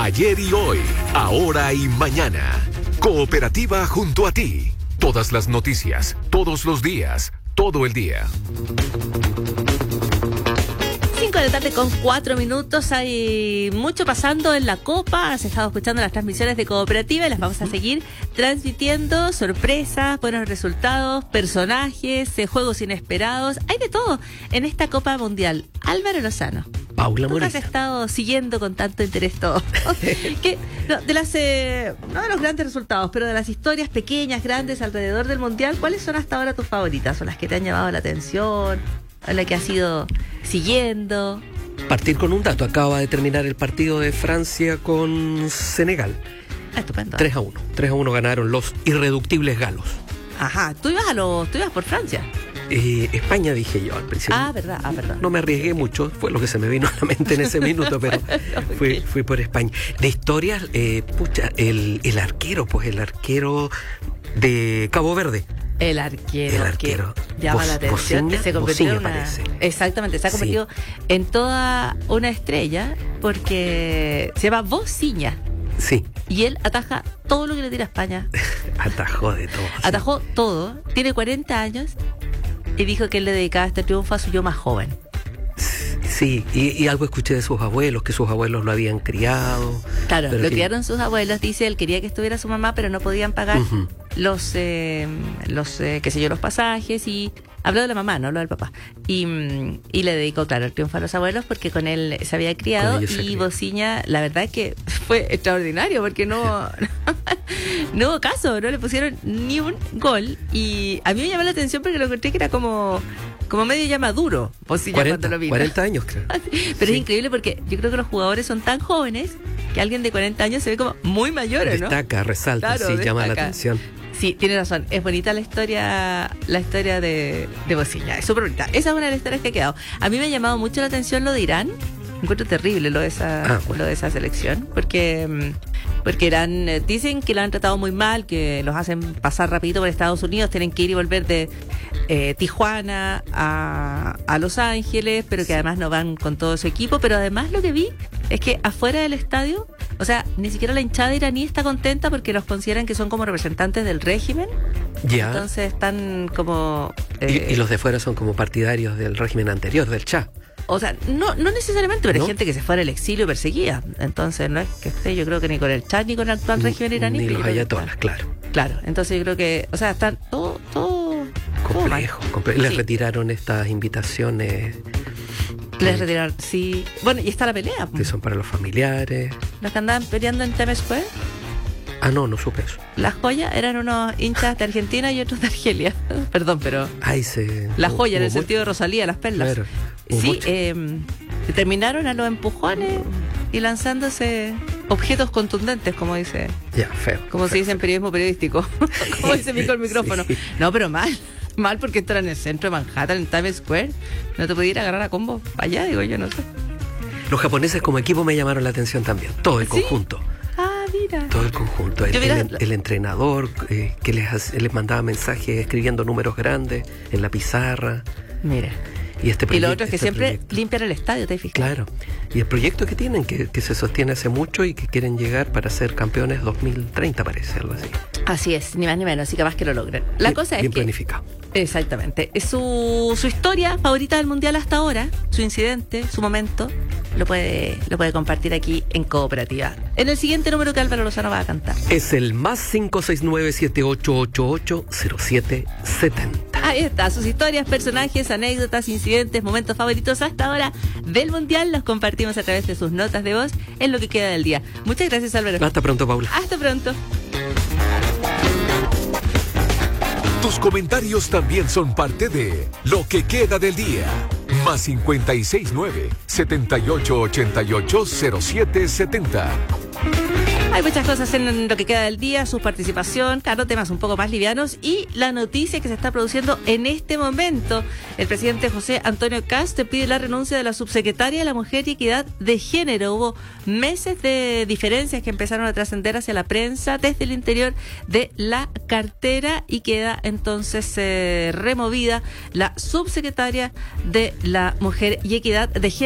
ayer y hoy, ahora y mañana. Cooperativa junto a ti. Todas las noticias, todos los días, todo el día. 5 de la tarde con 4 minutos. Hay mucho pasando en la Copa. Has estado escuchando las transmisiones de Cooperativa y las vamos a seguir transmitiendo. Sorpresas, buenos resultados, personajes, juegos inesperados. Hay de todo en esta Copa Mundial. Álvaro Lozano, Paula tú Morita. has estado siguiendo con tanto interés todo. No de los grandes resultados, pero de las historias pequeñas, grandes alrededor del Mundial, ¿cuáles son hasta ahora tus favoritas? ¿O las que te han llamado la atención? ¿O la que has ido siguiendo? Partir con un dato. Acaba de terminar el partido de Francia con Senegal. Estupendo. 3-1. 3-1 ganaron los irreductibles galos. Ajá, tú ibas por Francia. España dije yo al principio. Verdad. No me arriesgué mucho, fue lo que se me vino a la mente en ese minuto, pero fui por España. De historias, el arquero de Cabo Verde. El arquero que llama la atención. Bociña, Se convirtió en parece. Exactamente, se ha convertido en toda una estrella porque se llama Bociña. Sí. Y él ataja todo lo que le tira a España. Atajó de todo. Atajó todo. Tiene 40 años y dijo que él le dedicaba este triunfo a su yo más joven. Sí, y algo escuché de sus abuelos, que sus abuelos lo habían criado. Claro, lo criaron sus abuelos, dice, él quería que estuviera su mamá, pero no podían pagar los pasajes, y habló de la mamá, no habló del papá. Y le dedicó, claro, el triunfo a los abuelos porque con él se había criado, y Bociña, la verdad es que fue extraordinario porque no hubo caso, no le pusieron ni un gol, y a mí me llamó la atención porque lo encontré que era como medio ya maduro, Bociña, 40, cuando lo vi. 40 años, creo. Pero es increíble porque yo creo que los jugadores son tan jóvenes que alguien de 40 años se ve como muy mayor, ¿no? Destaca, resalta, Claro, llama la atención. Sí, tiene razón. Es bonita la historia de Bociña. Es súper bonita. Esa es una de las historias que ha quedado. A mí me ha llamado mucho la atención lo de Irán. Encuentro terrible lo de esa selección, porque Irán dicen que lo han tratado muy mal, que los hacen pasar rapidito por Estados Unidos, tienen que ir y volver de Tijuana a Los Ángeles, pero que además no van con todo su equipo. Pero además lo que vi es que afuera del estadio, o sea, ni siquiera la hinchada iraní está contenta porque los consideran que son como representantes del régimen. Ya. Entonces están como... Y los de fuera son como partidarios del régimen anterior, del Shah. O sea, no necesariamente, pero hay gente que se fue al exilio y perseguía. Entonces no es que esté, yo creo que ni con el Shah ni con el actual régimen iraní. Ni los ayatolas, claro. Claro, entonces yo creo que, o sea, están todo complejo. Les retiraron estas invitaciones. Les retiraron, sí. Bueno, y está la pelea. Que son para los familiares. Los que andaban peleando en Times Square. No supe eso. Las joyas eran unos hinchas de Argentina y otros de Argelia. Perdón, pero... La joya, en el sentido de Rosalía, las perlas. Claro, sí, terminaron a los empujones y lanzándose objetos contundentes, como dice... Ya, feo. Como se dice en periodismo periodístico. Como dice Mico el micrófono. Sí. No, pero mal porque esto era en el centro de Manhattan, en Times Square. No te podía ir a agarrar a combo allá, digo yo, no sé. Los japoneses como equipo me llamaron la atención también. Todo el conjunto. Mira. Todo el conjunto. El entrenador que les mandaba mensajes escribiendo números grandes en la pizarra. Mira. Y lo otro es que siempre limpian el estadio, ¿te fijas? Claro. Y el proyecto que tienen, que se sostiene hace mucho y que quieren llegar para ser campeones 2030, parece, algo así. Así es, ni más ni menos, así capaz que lo logren. La cosa es bien que... planificado. Exactamente. Es su historia favorita del Mundial hasta ahora, su incidente, su momento, lo puede compartir aquí en Cooperativa. En el siguiente número que Álvaro Lozano va a cantar. Es el más 569-7888-0770. Ahí está, sus historias, personajes, anécdotas, incidentes, momentos favoritos hasta ahora del Mundial los compartimos a través de sus notas de voz en lo que queda del día. Muchas gracias, Álvaro. Hasta pronto, Paula. Hasta pronto. Tus comentarios también son parte de lo que queda del día. Más 569-7888-0770. Hay muchas cosas en lo que queda del día, su participación, claro, temas un poco más livianos y la noticia que se está produciendo en este momento. El presidente José Antonio Kast pide la renuncia de la subsecretaria de la Mujer y Equidad de Género. Hubo meses de diferencias que empezaron a trascender hacia la prensa desde el interior de la cartera y queda entonces removida la subsecretaria de la Mujer y Equidad de Género.